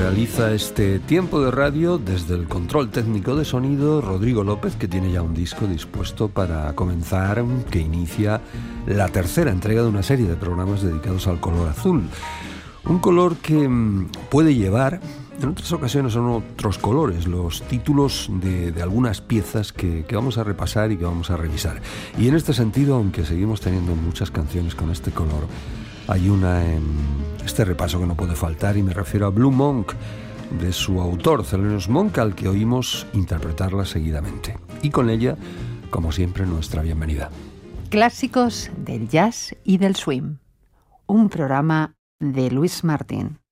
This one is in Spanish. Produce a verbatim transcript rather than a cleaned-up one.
realiza este tiempo de radio desde el control técnico de sonido, Rodrigo López, que tiene ya un disco dispuesto para comenzar, que inicia la tercera entrega de una serie de programas dedicados al color azul. Un color que puede llevar, en otras ocasiones son otros colores, los títulos de, de algunas piezas que, que vamos a repasar y que vamos a revisar. Y en este sentido, aunque seguimos teniendo muchas canciones con este color, hay una en este repaso que no puede faltar, y me refiero a Blue Monk, de su autor, Thelonious Monk, al que oímos interpretarla seguidamente. Y con ella, como siempre, nuestra bienvenida. Clásicos del jazz y del swing. Un programa de Luis Martín.